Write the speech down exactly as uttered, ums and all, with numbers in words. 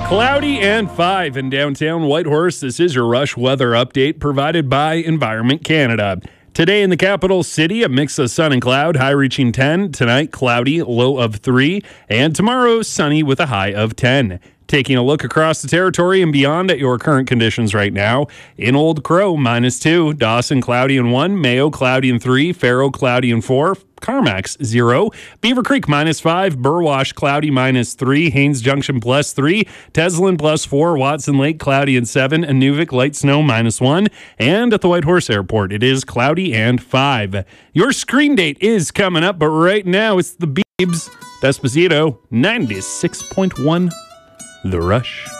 Cloudy and five in downtown Whitehorse. This is your Rush weather update provided by Environment Canada. Today in the capital city, a mix of sun and cloud, high reaching ten. Tonight, cloudy, low of three. And tomorrow, sunny with a high of ten. Taking a look across the territory and beyond at your current conditions right now. In Old Crow, minus two. Dawson, cloudy and one. Mayo, cloudy and three. Faro, cloudy and four. Carmax, zero. Beaver Creek, minus five. Burwash, cloudy, minus three. Haynes Junction, plus three. Teslin, plus four. Watson Lake, cloudy and seven. Inuvik, light snow, minus one. And at the Whitehorse Airport, it is cloudy and five. Your screen date is coming up, but right now it's the Beebs. Despacito, ninety-six point one. The Rush.